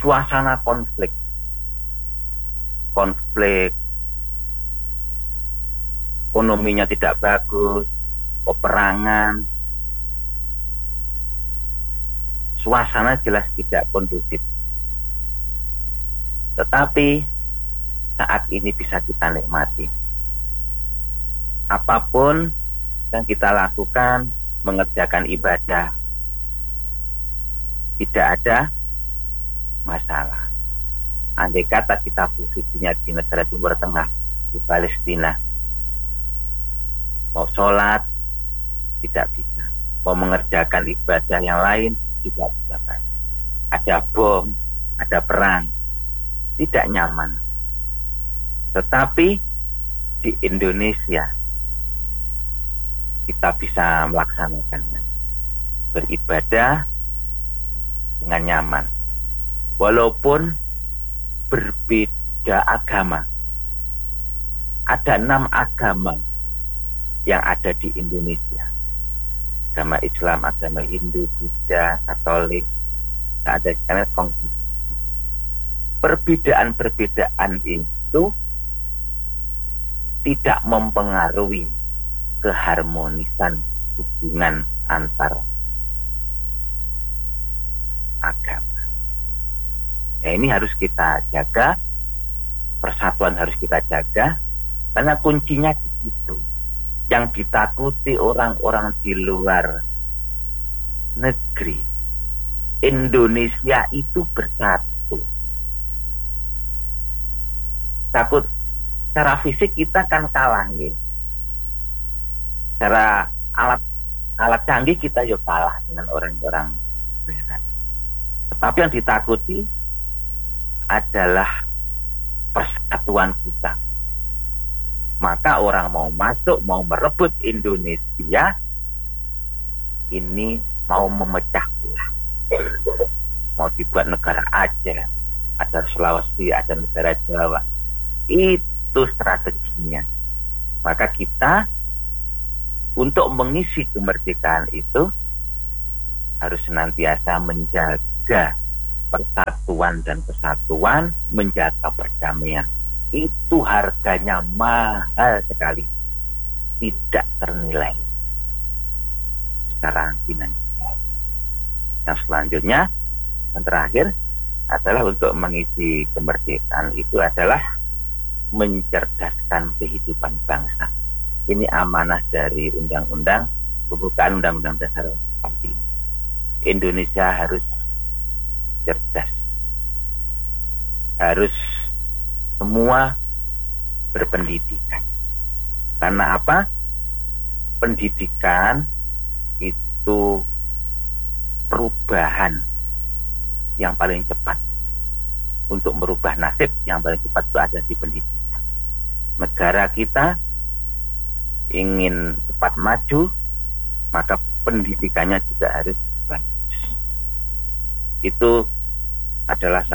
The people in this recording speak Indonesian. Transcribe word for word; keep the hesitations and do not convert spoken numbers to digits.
suasana konflik, konflik, ekonominya tidak bagus, peperangan, suasana jelas tidak kondusif. Tetapi saat ini bisa kita nikmati. Apapun yang kita lakukan, mengerjakan ibadah, tidak ada masalah. Andai kata kita posisinya di negara Timur Tengah, di Palestina, mau sholat tidak bisa, mau mengerjakan ibadah yang lain tidak bisa. Ada bom, ada perang, tidak nyaman. Tetapi di Indonesia kita bisa melaksanakannya, beribadah dengan nyaman, walaupun berbeda agama. Ada enam agama yang ada di Indonesia: agama Islam, agama Hindu, Buddha, Katolik. Tak ada karena konflik. Perbedaan-perbedaan itu tidak mempengaruhi keharmonisan hubungan antar agama. Ya, ini harus kita jaga, persatuan harus kita jaga, karena kuncinya di situ. Yang ditakuti orang-orang di luar negeri, Indonesia itu bersatu. Takut secara fisik kita kan kalah, gitu. Secara alat alat canggih kita yuk kalah dengan orang-orang besar. Tetapi yang ditakuti adalah persatuan kita. Maka orang mau masuk, mau merebut Indonesia, ini mau memecah belah, mau dibuat negara Aceh, ada Sulawesi, ada negara Jawa. Itu strateginya. Maka kita untuk mengisi kemerdekaan itu harus senantiasa menjaga persatuan dan kesatuan, menjaga perdamaian. Itu harganya mahal sekali, tidak ternilai secara finansial. Yang selanjutnya, yang terakhir adalah untuk mengisi kemerdekaan itu adalah mencerdaskan kehidupan bangsa. Ini amanah dari undang-undang pembukaan Undang-Undang Dasar empat puluh lima. Indonesia harus cerdas, harus semua berpendidikan. Karena apa? Pendidikan itu perubahan yang paling cepat. Untuk merubah nasib yang paling cepat itu ada di pendidikan. Negara kita ingin cepat maju, maka pendidikannya juga harus bagus. Itu adalah